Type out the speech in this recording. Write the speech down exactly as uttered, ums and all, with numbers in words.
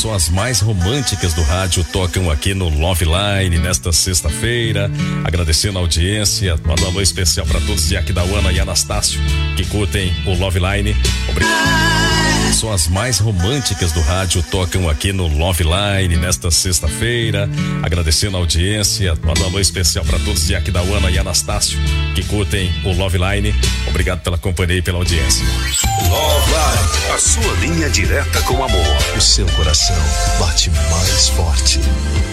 Só as mais românticas do rádio tocam aqui no Love Line nesta sexta-feira. Agradecendo a audiência, manda um alô especial para todos de Aquidauana e Anastácio que curtem o Love Line. Obrigado. Só as mais românticas do rádio tocam aqui no Love Line nesta sexta-feira. Agradecendo a audiência, manda um alô especial para todos de Aquidauana e Anastácio que curtem o Love Line. Obrigado pela companhia e pela audiência. Love Line, a sua linha direta com amor. O seu coração bate mais forte.